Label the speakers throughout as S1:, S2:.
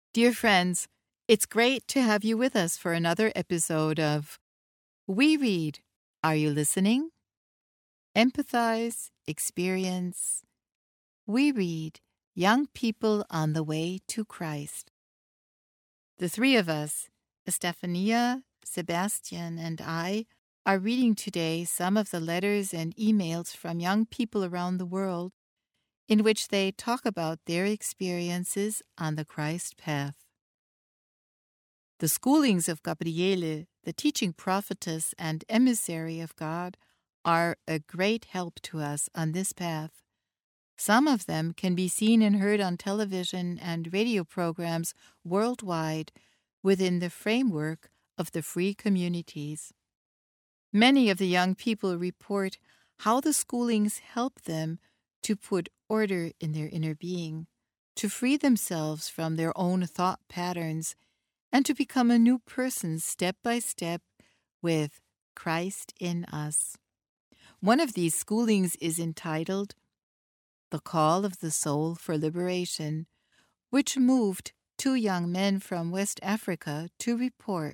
S1: Dear friends, it's great to have you with us for another episode of We Read. Are you listening? Empathize, experience. We Read, Young People on the Way to Christ. The three of us, Estefania, Sebastian, and I, are reading today some of the letters and emails from young people around the world in which they talk about their experiences on the Christ path. The schoolings of Gabriele, the teaching prophetess and emissary of God, are a great help to us on this path. Some of them can be seen and heard on television and radio programs worldwide within the framework of the free communities. Many of the young people report how the schoolings help them to put order in their inner being, to free themselves from their own thought patterns, and to become a new person step by step with Christ in us. One of these schoolings is entitled The Call of the Soul for Liberation, which moved two young men from West Africa to report.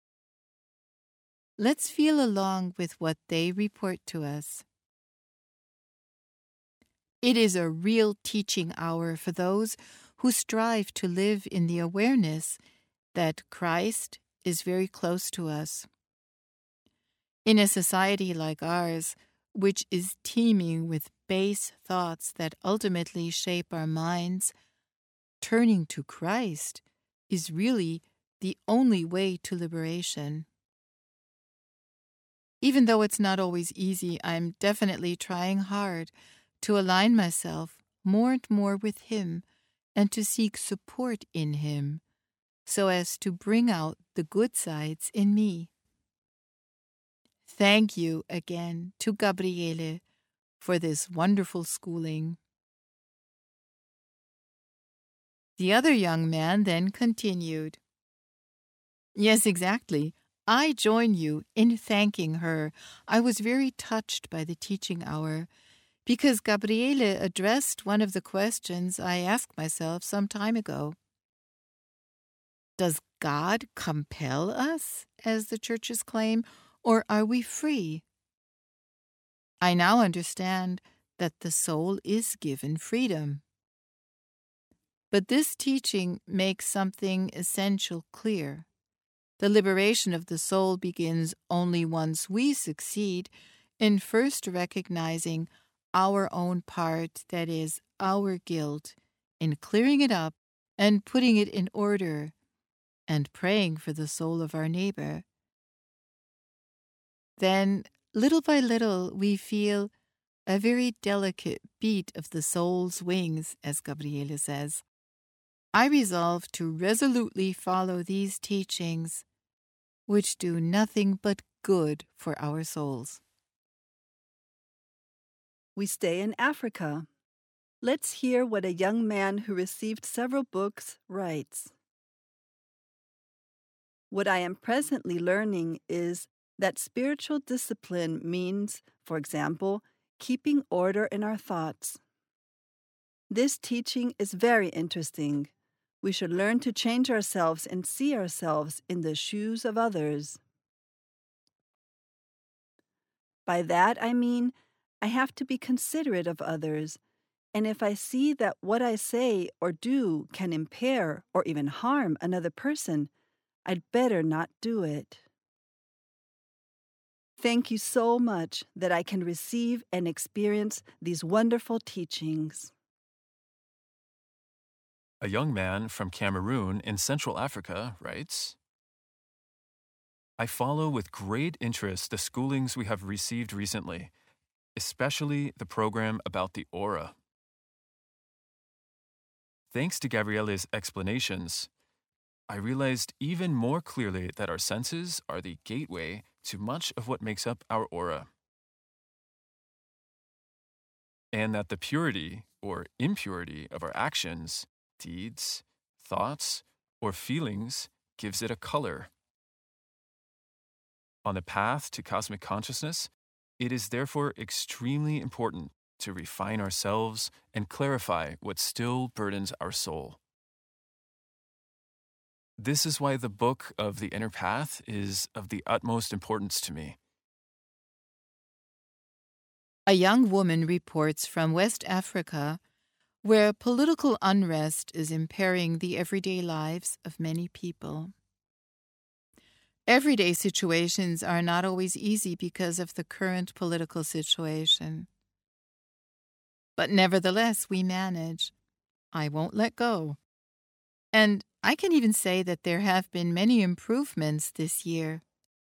S1: Let's feel along with what they report to us. It is a real teaching hour for those who strive to live in the awareness that Christ is very close to us. In a society like ours, which is teeming with base thoughts that ultimately shape our minds, turning to Christ is really the only way to liberation. Even though it's not always easy, I'm definitely trying hard to align myself more and more with Him and to seek support in Him, so as to bring out the good sides in me. Thank you again to Gabriele for this wonderful schooling. The other young man then continued. Yes, exactly. I join you in thanking her. I was very touched by the teaching hour because Gabriele addressed one of the questions I asked myself some time ago. Does God compel us, as the churches claim, or are we free? I now understand that the soul is given freedom. But this teaching makes something essential clear. The liberation of the soul begins only once we succeed in first recognizing our own part, that is, our guilt, in clearing it up and putting it in order, and praying for the soul of our neighbor. Then, little by little, we feel a very delicate beat of the soul's wings, as Gabriele says. I resolve to resolutely follow these teachings, which do nothing but good for our souls.
S2: We stay in Africa. Let's hear what a young man who received several books writes. What I am presently learning is that spiritual discipline means, for example, keeping order in our thoughts. This teaching is very interesting. We should learn to change ourselves and see ourselves in the shoes of others. By that I mean, I have to be considerate of others, and if I see that what I say or do can impair or even harm another person, I'd better not do it. Thank you so much that I can receive and experience these wonderful teachings.
S3: A young man from Cameroon in Central Africa writes, I follow with great interest the schoolings we have received recently, especially the program about the aura. Thanks to Gabriele's explanations, I realized even more clearly that our senses are the gateway to much of what makes up our aura, and that the purity or impurity of our actions, deeds, thoughts, or feelings gives it a color. On the path to cosmic consciousness, it is therefore extremely important to refine ourselves and clarify what still burdens our soul. This is why the book of the Inner Path is of the utmost importance to me.
S1: A young woman reports from West Africa, where political unrest is impairing the everyday lives of many people. Everyday situations are not always easy because of the current political situation. But nevertheless, we manage. I won't let go. And I can even say that there have been many improvements this year.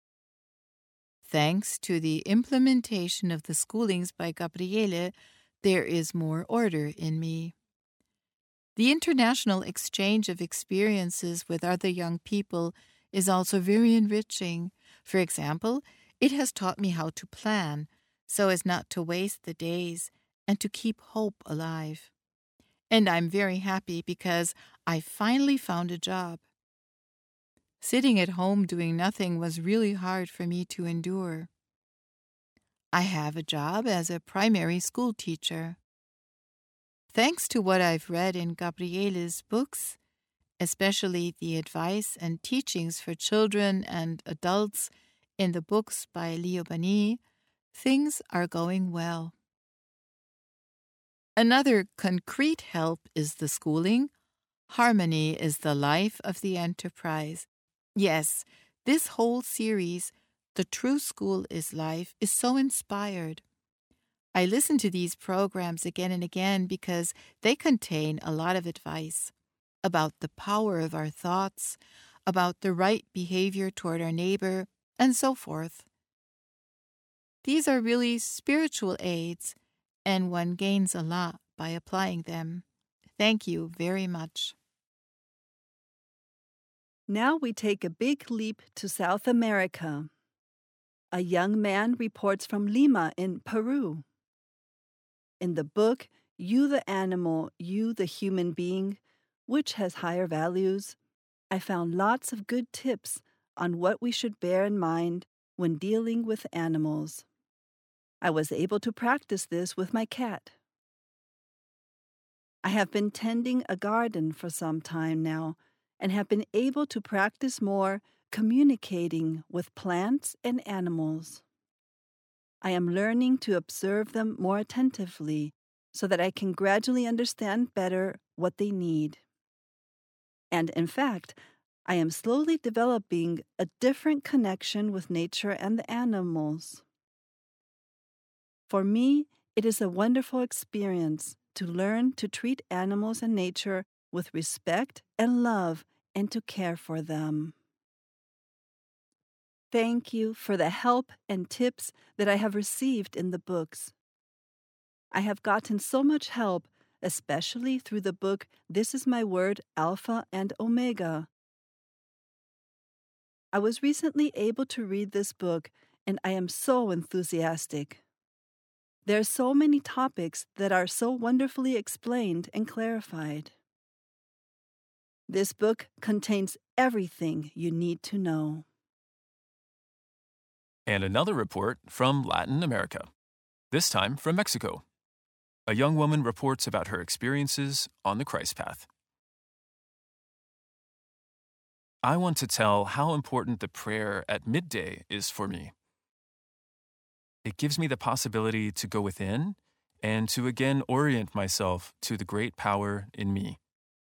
S1: Thanks to the implementation of the schoolings by Gabriele, there is more order in me. The international exchange of experiences with other young people is also very enriching. For example, it has taught me how to plan so as not to waste the days and to keep hope alive. And I'm very happy because I finally found a job. Sitting at home doing nothing was really hard for me to endure. I have a job as a primary school teacher. Thanks to what I've read in Gabriele's books, especially the advice and teachings for children and adults in the books by Leo Bani, things are going well. Another concrete help is the schooling. Harmony is the life of the enterprise. Yes, this whole series, The True School is Life, is so inspired. I listen to these programs again and again because they contain a lot of advice about the power of our thoughts, about the right behavior toward our neighbor, and so forth. These are really spiritual aids, and one gains a lot by applying them. Thank you very much.
S2: Now we take a big leap to South America. A young man reports from Lima in Peru. In the book, You the Animal, You the Human Being, which has higher values, I found lots of good tips on what we should bear in mind when dealing with animals. I was able to practice this with my cat. I have been tending a garden for some time now and have been able to practice more communicating with plants and animals. I am learning to observe them more attentively so that I can gradually understand better what they need. And in fact, I am slowly developing a different connection with nature and the animals. For me, it is a wonderful experience to learn to treat animals and nature with respect and love and to care for them. Thank you for the help and tips that I have received in the books. I have gotten so much help, especially through the book This Is My Word, Alpha and Omega. I was recently able to read this book, and I am so enthusiastic. There are so many topics that are so wonderfully explained and clarified. This book contains everything you need to know.
S3: And another report from Latin America, this time from Mexico. A young woman reports about her experiences on the Christ path. I want to tell how important the prayer at midday is for me. It gives me the possibility to go within and to again orient myself to the great power in me.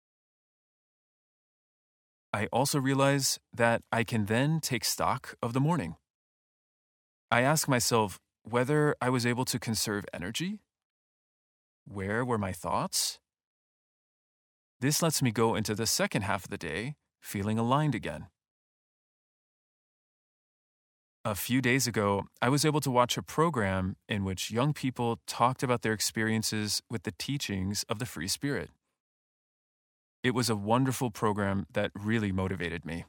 S3: I also realize that I can then take stock of the morning. I ask myself whether I was able to conserve energy. Where were my thoughts? This lets me go into the second half of the day feeling aligned again. A few days ago, I was able to watch a program in which young people talked about their experiences with the teachings of the Free Spirit. It was a wonderful program that really motivated me.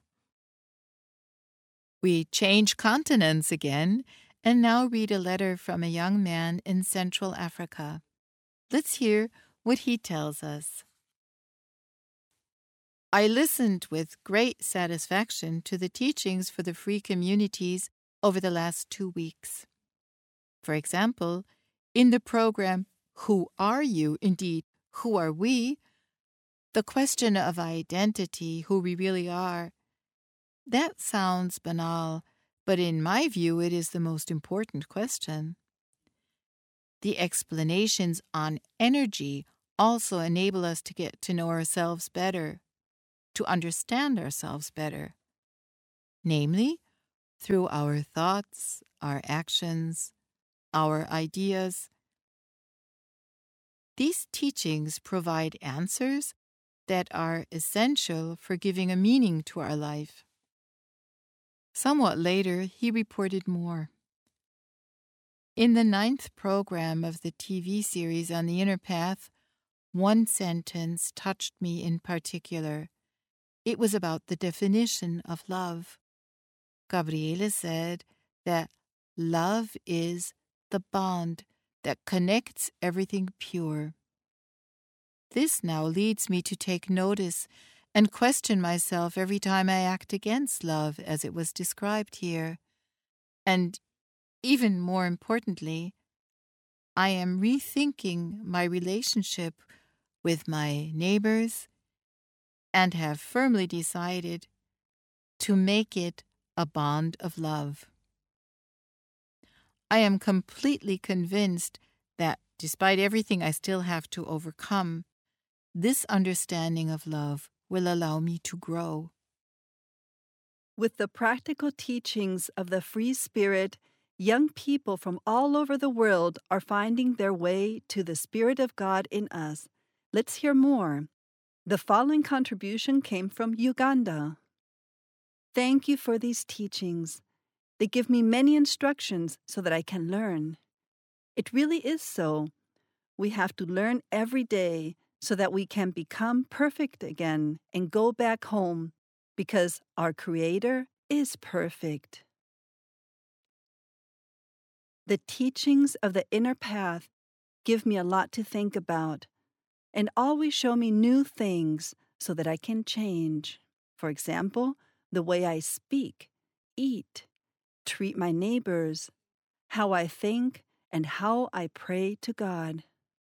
S1: We change continents again and now read a letter from a young man in Central Africa. Let's hear what he tells us. I listened with great satisfaction to the teachings for the free communities over the last 2 weeks. For example, in the program Who Are You? Indeed, Who Are We? The question of identity, who we really are, that sounds banal, but in my view, it is the most important question. The explanations on energy also enable us to get to know ourselves better, to understand ourselves better, namely, through our thoughts, our actions, our ideas. These teachings provide answers that are essential for giving a meaning to our life. Somewhat later, he reported more. In the 9th program of the TV series on the Inner Path, one sentence touched me in particular. It was about the definition of love. Gabriele said that love is the bond that connects everything pure. This now leads me to take notice and question myself every time I act against love as it was described here. And even more importantly, I am rethinking my relationship with my neighbors and have firmly decided to make it a bond of love. I am completely convinced that despite everything I still have to overcome, this understanding of love will allow me to grow.
S2: With the practical teachings of the free spirit, young people from all over the world are finding their way to the Spirit of God in us. Let's hear more. The following contribution came from Uganda. Thank you for these teachings. They give me many instructions so that I can learn. It really is so. We have to learn every day so that we can become perfect again and go back home, because our Creator is perfect. The teachings of the Inner Path give me a lot to think about and always show me new things so that I can change. For example, the way I speak, eat, treat my neighbors, how I think, and how I pray to God.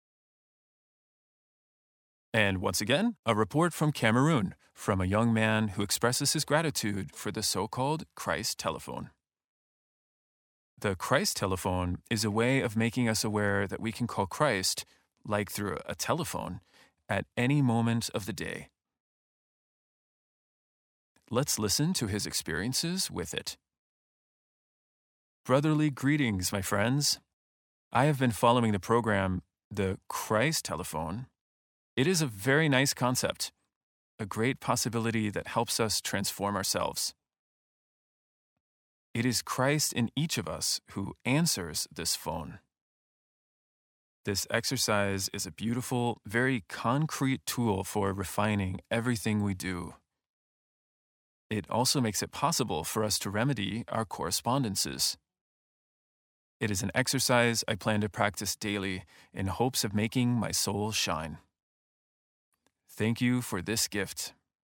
S3: And once again, a report from Cameroon from a young man who expresses his gratitude for the so-called Christ telephone. The Christ telephone is a way of making us aware that we can call Christ, like through a telephone, at any moment of the day. Let's listen to his experiences with it. Brotherly greetings, my friends. I have been following the program, the Christ telephone. It is a very nice concept, a great possibility that helps us transform ourselves. It is Christ in each of us who answers this phone. This exercise is a beautiful, very concrete tool for refining everything we do. It also makes it possible for us to remedy our correspondences. It is an exercise I plan to practice daily in hopes of making my soul shine. Thank you for this gift.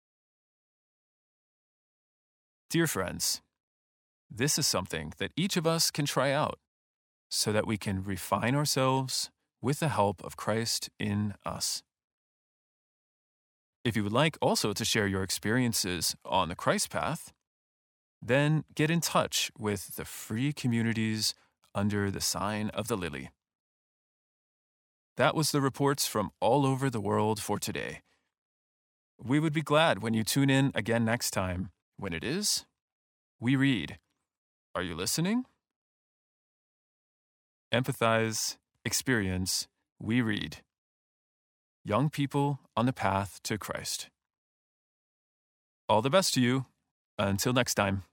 S3: Dear friends, this is something that each of us can try out so that we can refine ourselves with the help of Christ in us. If you would like also to share your experiences on the Christ path, then get in touch with the free communities under the sign of the lily. That was the reports from all over the world for today. We would be glad when you tune in again next time, when it is We Read. Are you listening? Empathize, experience, we read. Young people on the path to Christ. All the best to you. Until next time.